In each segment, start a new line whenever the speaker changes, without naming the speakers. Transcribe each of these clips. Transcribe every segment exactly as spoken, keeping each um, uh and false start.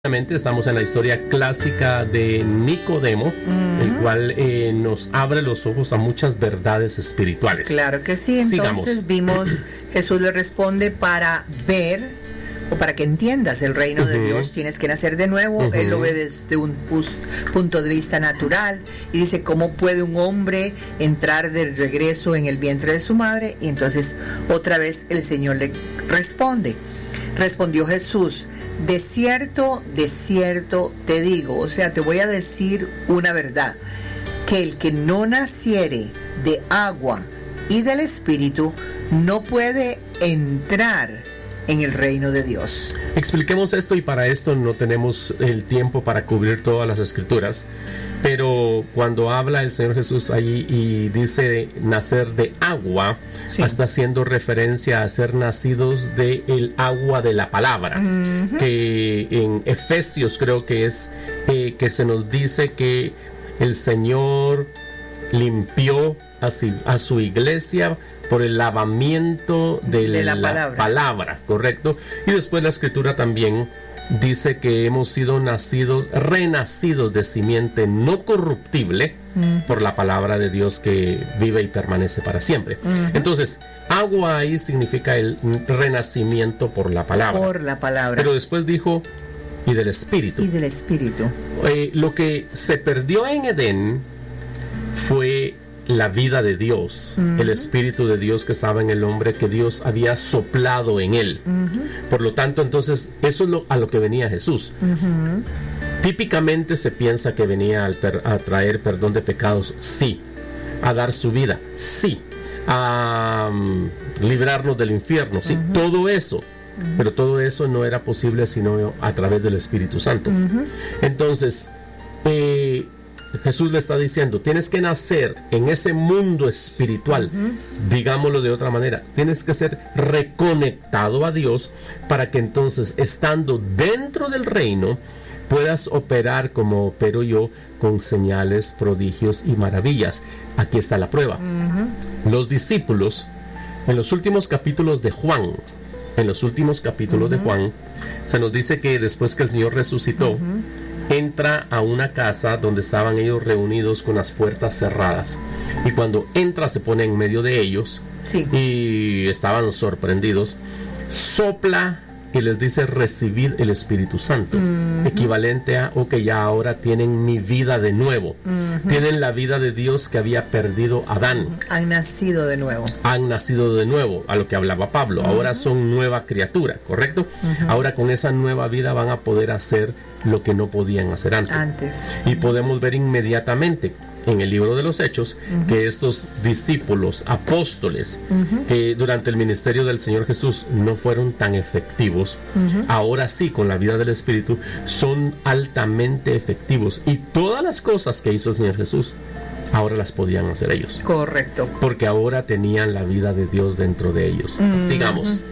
Estamos en la historia clásica de Nicodemo, uh-huh. el cual eh, nos abre los ojos a muchas verdades espirituales.
Claro que sí, entonces Sigamos. vimos, Jesús le responde: para ver o para que entiendas el reino uh-huh. de Dios tienes que nacer de nuevo. Uh-huh. Él lo ve desde un pus, punto de vista natural y dice: ¿cómo puede un hombre entrar de regreso en el vientre de su madre? Y entonces otra vez el Señor le responde. Respondió Jesús: de cierto, de cierto te digo, o sea, te voy a decir una verdad, que el que no naciere de agua y del Espíritu no puede entrar en el reino de Dios.
Expliquemos esto, y para esto no tenemos el tiempo para cubrir todas las escrituras, pero cuando habla el Señor Jesús ahí y dice nacer de agua, sí. está haciendo referencia a ser nacidos de el agua de la palabra, uh-huh. que en Efesios creo que es eh, que se nos dice que el Señor limpió a su, a su iglesia por el lavamiento de, de la, la palabra. palabra, ¿correcto? Y después la escritura también dice que hemos sido nacidos, renacidos de simiente no corruptible uh-huh. por la palabra de Dios que vive y permanece para siempre. Uh-huh. Entonces, agua ahí significa el renacimiento por la palabra.
Por la palabra.
Pero después dijo, y del Espíritu.
Y del Espíritu.
Eh, lo que se perdió en Edén fue la vida de Dios, uh-huh. el Espíritu de Dios que estaba en el hombre, que Dios había soplado en él. Uh-huh. Por lo tanto, entonces, eso es lo, a lo que venía Jesús. Uh-huh. Típicamente se piensa que venía a, per, a traer perdón de pecados, sí. A dar su vida, sí. A um, librarnos del infierno, sí. Uh-huh. Todo eso. Uh-huh. Pero todo eso no era posible sino a través del Espíritu Santo. Uh-huh. Entonces, eh, Jesús le está diciendo, tienes que nacer en ese mundo espiritual, uh-huh. digámoslo de otra manera, tienes que ser reconectado a Dios para que entonces, estando dentro del reino, puedas operar como opero yo, con señales, prodigios y maravillas. Aquí está la prueba. Uh-huh. Los discípulos, en los últimos capítulos de Juan, en los últimos capítulos uh-huh. de Juan, se nos dice que después que el Señor resucitó, uh-huh. entra a una casa donde estaban ellos reunidos con las puertas cerradas, y cuando entra se pone en medio de ellos, sí. y estaban sorprendidos, sopla y les dice: recibid el Espíritu Santo, uh-huh. equivalente a, ok, ya ahora tienen mi vida de nuevo, uh-huh. tienen la vida de Dios que había perdido Adán,
han nacido de nuevo,
han nacido de nuevo, a lo que hablaba Pablo, uh-huh. ahora son nueva criatura, ¿correcto? Uh-huh. Ahora con esa nueva vida van a poder hacer lo que no podían hacer antes.
antes.
Y podemos ver inmediatamente en el libro de los Hechos uh-huh. que estos discípulos, apóstoles, uh-huh. que durante el ministerio del Señor Jesús no fueron tan efectivos, uh-huh. ahora sí, con la vida del Espíritu, son altamente efectivos. Y todas las cosas que hizo el Señor Jesús, ahora las podían hacer ellos.
Correcto.
Porque ahora tenían la vida de Dios dentro de ellos. Uh-huh. Sigamos.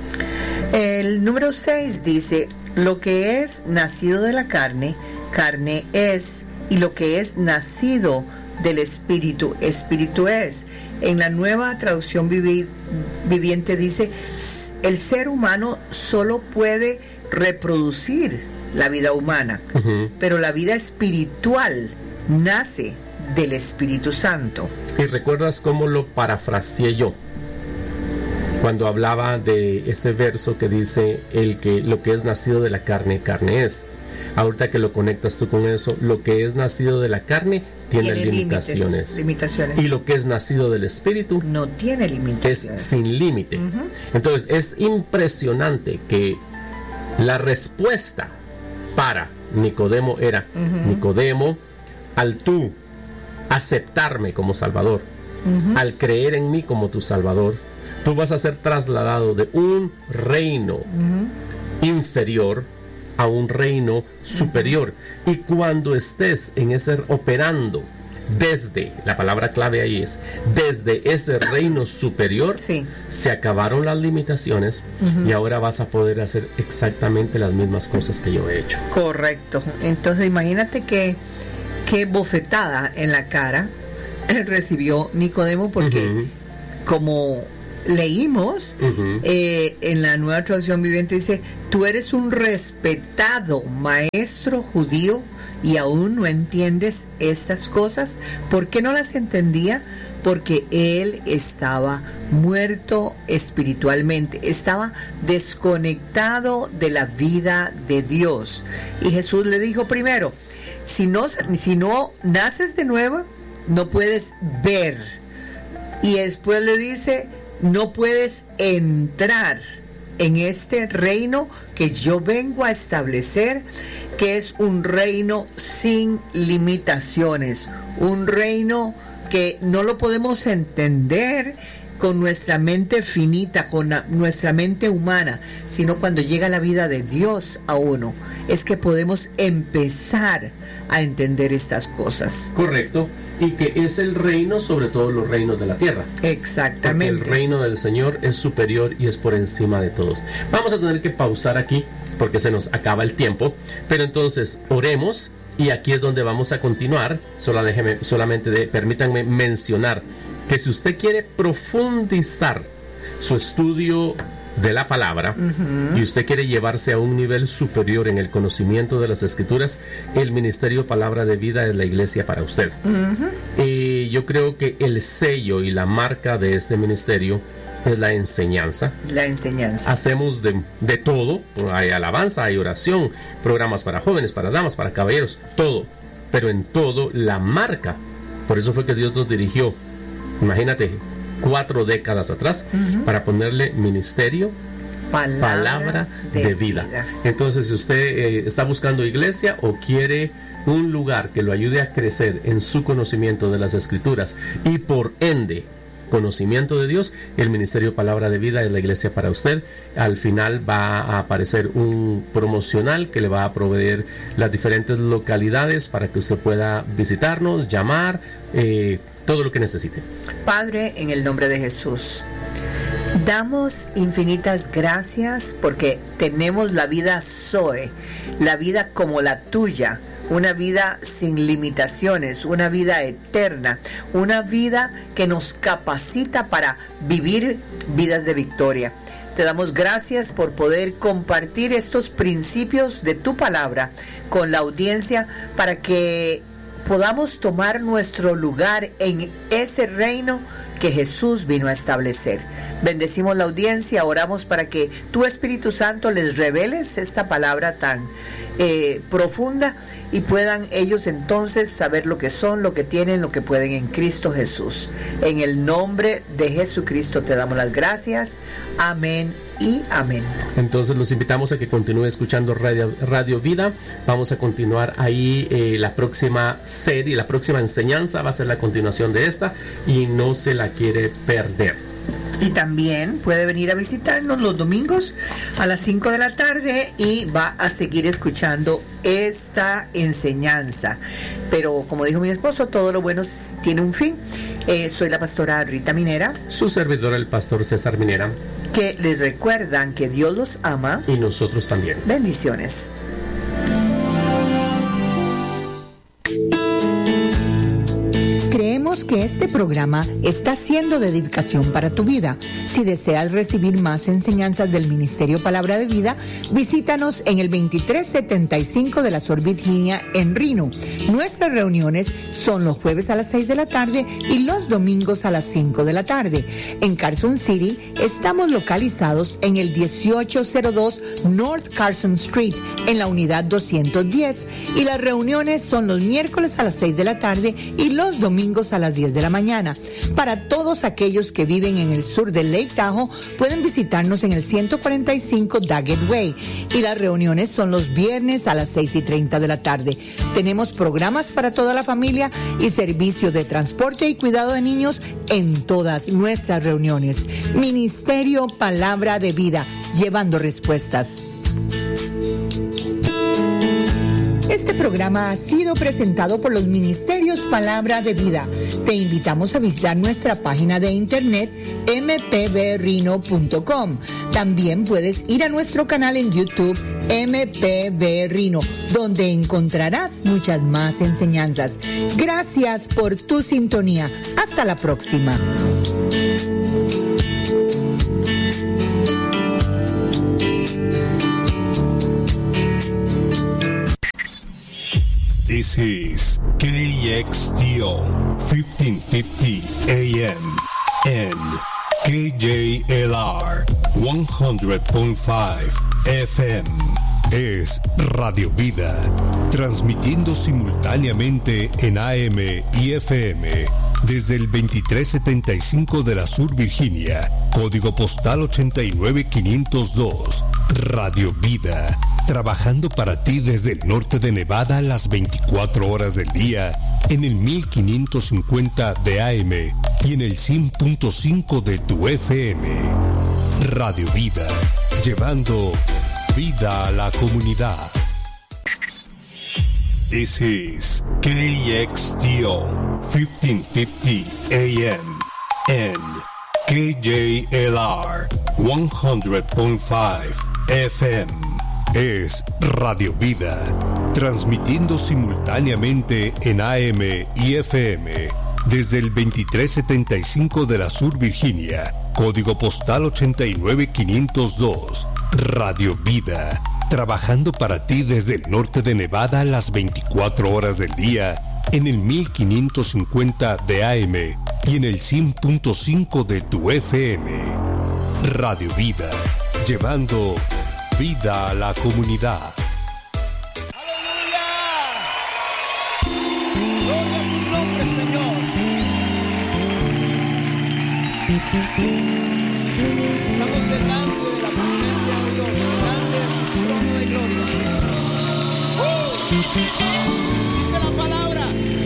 El número seis dice: lo que es nacido de la carne, carne es, y lo que es nacido del Espíritu, Espíritu es. En la Nueva Traducción vivi- Viviente dice: el ser humano solo puede reproducir la vida humana, uh-huh. pero la vida espiritual nace del Espíritu Santo.
¿Y recuerdas cómo lo parafraseé yo? Cuando hablaba de ese verso que dice: el que lo que es nacido de la carne, carne es. Ahorita que lo conectas tú con eso, lo que es nacido de la carne tiene, tiene limitaciones.
Límites, limitaciones.
Y lo que es nacido del Espíritu
no tiene limitaciones.
Es sin límite. Uh-huh. Entonces es impresionante que la respuesta para Nicodemo era: uh-huh. Nicodemo, al tú aceptarme como Salvador, uh-huh. al creer en mí como tu Salvador, tú vas a ser trasladado de un reino uh-huh. inferior a un reino superior. Uh-huh. Y cuando estés en ese operando desde, la palabra clave ahí es, desde ese reino superior, sí. se acabaron las limitaciones, uh-huh. y ahora vas a poder hacer exactamente las mismas cosas que yo he hecho.
Correcto. Entonces imagínate que qué bofetada en la cara recibió Nicodemo, porque uh-huh. como leímos uh-huh. eh, en la Nueva Traducción Viviente, dice: tú eres un respetado maestro judío y aún no entiendes estas cosas. ¿Por qué no las entendía? Porque él estaba muerto espiritualmente, estaba desconectado de la vida de Dios. Y Jesús le dijo primero: si no, si no naces de nuevo, no puedes ver. Y después le dice: no puedes entrar en este reino que yo vengo a establecer, que es un reino sin limitaciones, un reino que no lo podemos entender con nuestra mente finita, con la, nuestra mente humana, sino cuando llega la vida de Dios a uno, es que podemos empezar a entender estas cosas.
Correcto, y que es el reino sobre todos los reinos de la tierra.
Exactamente.
Porque el reino del Señor es superior y es por encima de todos. Vamos a tener que pausar aquí porque se nos acaba el tiempo, pero entonces oremos. Y aquí es donde vamos a continuar. Solo déjeme, solamente de, permítanme mencionar que si usted quiere profundizar su estudio de la palabra uh-huh. y usted quiere llevarse a un nivel superior en el conocimiento de las Escrituras, el Ministerio Palabra de Vida es la iglesia para usted. Uh-huh. Y yo creo que el sello y la marca de este ministerio es la enseñanza.
La enseñanza.
Hacemos de, de todo. Hay alabanza, hay oración, programas para jóvenes, para damas, para caballeros, todo. Pero en todo la marca. Por eso fue que Dios nos dirigió, imagínate, cuatro décadas atrás, uh-huh. para ponerle ministerio, palabra, palabra de, de vida. vida. Entonces, si usted eh, está buscando iglesia o quiere un lugar que lo ayude a crecer en su conocimiento de las Escrituras y por ende conocimiento de Dios, el Ministerio Palabra de Vida es la iglesia para usted. Al final va a aparecer un promocional que le va a proveer las diferentes localidades para que usted pueda visitarnos, llamar, eh, todo lo que necesite.
Padre, en el nombre de Jesús, damos infinitas gracias porque tenemos la vida Zoe, la vida como la tuya, una vida sin limitaciones, una vida eterna, una vida que nos capacita para vivir vidas de victoria. Te damos gracias por poder compartir estos principios de tu palabra con la audiencia para que podamos tomar nuestro lugar en ese reino que Jesús vino a establecer. Bendecimos la audiencia, oramos para que tu Espíritu Santo les reveles esta palabra tan eh, profunda y puedan ellos entonces saber lo que son, lo que tienen, lo que pueden en Cristo Jesús. En el nombre de Jesucristo te damos las gracias. Amén y amén.
Entonces los invitamos a que continúe escuchando Radio, Radio Vida. Vamos a continuar ahí eh, la próxima serie, la próxima enseñanza va a ser la continuación de esta y no se la quiere perder.
Y también puede venir a visitarnos los domingos a las cinco de la tarde y va a seguir escuchando esta enseñanza. Pero como dijo mi esposo, todo lo bueno tiene un fin. Eh, soy la pastora Rita Minera.
Su servidor, el pastor César Minera.
Que les recuerdan que Dios los ama.
Y nosotros también.
Bendiciones. Creemos que este programa está siendo de edificación para tu vida. Si deseas recibir más enseñanzas del Ministerio Palabra de Vida, visítanos en el veintitrés setenta y cinco de la Sur Virginia en Reno. Nuestras reuniones son los jueves a las seis de la tarde y los domingos a las cinco de la tarde. En Carson City estamos localizados en el dieciocho cero dos North Carson Street, en la unidad doscientos diez, y las reuniones son los miércoles a las seis de la tarde y los domingos a las diez de la mañana. Para todos aquellos que viven en el sur de Lake Tahoe, pueden visitarnos en el ciento cuarenta y cinco Daggett Way, y las reuniones son los viernes a las seis y treinta de la tarde. Tenemos programas para toda la familia y servicio de transporte y cuidado de niños en todas nuestras reuniones. Ministerio Palabra de Vida, llevando respuestas. Este programa ha sido presentado por los Ministerios Palabra de Vida. Te invitamos a visitar nuestra página de internet m p b reno punto com. También puedes ir a nuestro canal en YouTube M P B Reno, donde encontrarás muchas más enseñanzas. Gracias por tu sintonía. Hasta la próxima.
This is K X T O fifteen fifty A M and K J L R one hundred point five F M. Es Radio Vida, transmitiendo simultáneamente en A M y F M desde el veintitrés setenta y cinco de la Sur Virginia, código postal ochenta y nueve quinientos dos. Radio Vida, trabajando para ti desde el norte de Nevada las veinticuatro horas del día en el mil quinientos cincuenta de A M y en el cien punto cinco de tu F M. Radio Vida, llevando vida a la comunidad. This is K X T O fifteen fifty A M and K J L R one hundred point five F M. Es Radio Vida, transmitiendo simultáneamente en A M y F M desde el veintitrés setenta y cinco de la Sur Virginia, código postal ochenta y nueve quinientos dos. Radio Vida, trabajando para ti desde el norte de Nevada las veinticuatro horas del día en el mil quinientos cincuenta de A M y en el cien punto cinco de tu F M. Radio Vida, llevando vida a la comunidad.
¡Aleluya! ¡Gloria a tu nombre, Señor! Estamos delante de la presencia de Dios, delante de su trono de gloria. ¡Uh! Dice la palabra